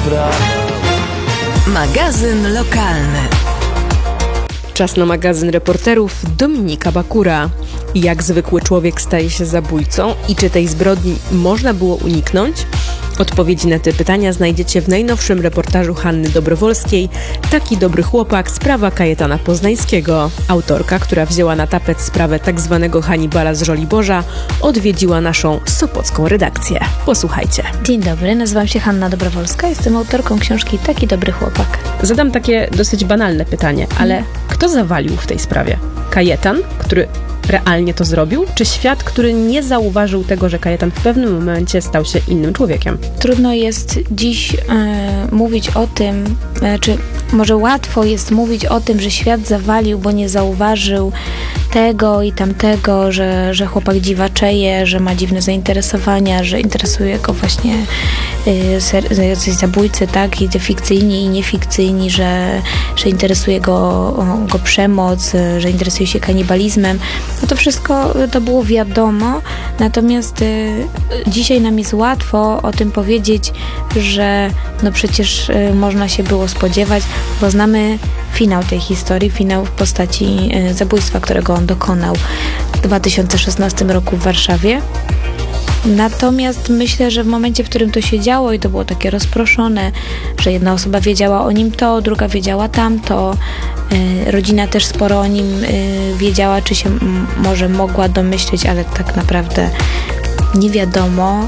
Magazyn lokalny. Czas na magazyn reporterów Dominika Bakura. Jak zwykły człowiek staje się zabójcą i czy tej zbrodni można było uniknąć? Odpowiedzi na te pytania znajdziecie w najnowszym reportażu Hanny Dobrowolskiej Taki dobry chłopak, sprawa Kajetana Poznańskiego. Autorka, która wzięła na tapet sprawę tak zwanego Hannibala z Żoliborza, odwiedziła naszą sopocką redakcję. Posłuchajcie. Dzień dobry, nazywam się Hanna Dobrowolska, jestem autorką książki Taki dobry chłopak. Zadam takie dosyć banalne pytanie, ale kto zawalił w tej sprawie? Kajetan, który realnie to zrobił, czy świat, który nie zauważył tego, że Kajetan w pewnym momencie stał się innym człowiekiem? Trudno jest dziś mówić o tym, czy może łatwo jest mówić o tym, że świat zawalił, bo nie zauważył tego i tamtego, że chłopak dziwaczeje, że ma dziwne zainteresowania, że interesuje go właśnie jacyś zabójcy, tak, i te fikcyjni i niefikcyjni, że interesuje go przemoc, że interesuje się kanibalizmem. No to wszystko to było wiadomo, natomiast dzisiaj nam jest łatwo o tym powiedzieć, że no przecież można się było spodziewać, bo znamy finał tej historii, finał w postaci zabójstwa, którego on dokonał w 2016 roku w Warszawie. Natomiast myślę, że w momencie, w którym to się działo i to było takie rozproszone, że jedna osoba wiedziała o nim to, druga wiedziała tamto, rodzina też sporo o nim wiedziała, czy się może mogła domyśleć, ale tak naprawdę nie wiadomo,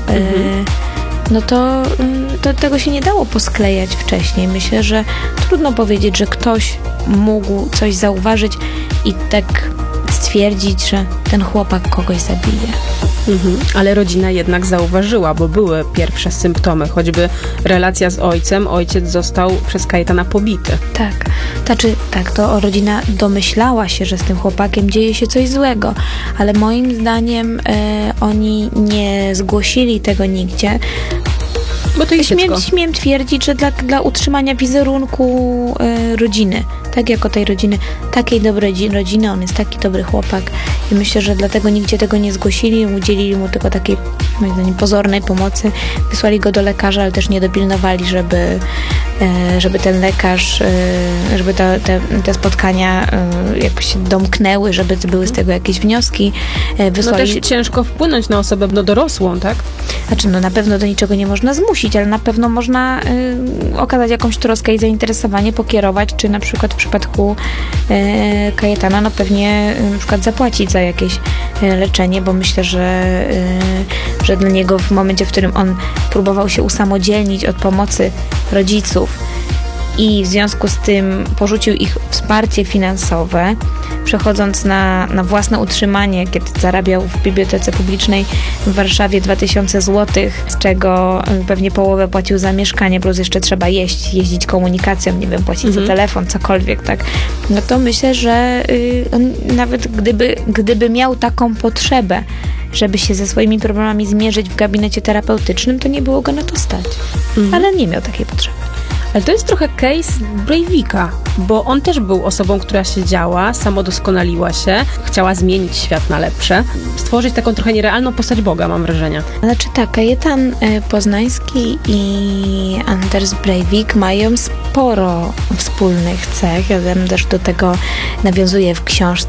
no to tego się nie dało posklejać wcześniej. Myślę, że trudno powiedzieć, że ktoś mógł coś zauważyć i tak stwierdzić, że ten chłopak kogoś zabije. Ale rodzina jednak zauważyła, bo były pierwsze symptomy, choćby relacja z ojcem. Ojciec został przez Kajetana pobity. Tak, to rodzina domyślała się, że z tym chłopakiem dzieje się coś złego, ale moim zdaniem oni nie zgłosili tego nigdzie. Bo to jest śmiem twierdzić, że dla utrzymania wizerunku rodziny, tak jako tej rodziny, takiej dobrej rodziny, on jest taki dobry chłopak i myślę, że dlatego nigdzie tego nie zgłosili, udzielili mu tylko takiej, moim zdaniem, pozornej pomocy, wysłali go do lekarza, ale też nie dopilnowali, żeby ten lekarz, żeby te spotkania jakoś się domknęły, żeby były z tego jakieś wnioski. Wysłali... No też ciężko wpłynąć na osobę dorosłą, tak? Znaczy, no na pewno do niczego nie można zmusić, ale na pewno można okazać jakąś troskę i zainteresowanie, pokierować, czy na przykład w przypadku Kajetana, no pewnie na przykład zapłacić za jakieś leczenie, bo myślę, że dla niego w momencie, w którym on próbował się usamodzielnić od pomocy rodziców i w związku z tym porzucił ich wsparcie finansowe, przechodząc na własne utrzymanie, kiedy zarabiał w bibliotece publicznej w Warszawie 2000 zł, z czego pewnie połowę płacił za mieszkanie, plus jeszcze trzeba jeździć komunikacją, nie wiem, płacić za telefon, cokolwiek, tak. No to myślę, że on nawet gdyby miał taką potrzebę, żeby się ze swoimi problemami zmierzyć w gabinecie terapeutycznym, to nie było go na to stać. Ale nie miał takiej potrzeby. Ale to jest trochę case Breivika, bo on też był osobą, która siedziała, samodoskonaliła się, chciała zmienić świat na lepsze, stworzyć taką trochę nierealną postać Boga, mam wrażenie. Znaczy tak, Kajetan Poznański i Anders Breivik mają sporo wspólnych cech. Ja też do tego nawiązuję w książce.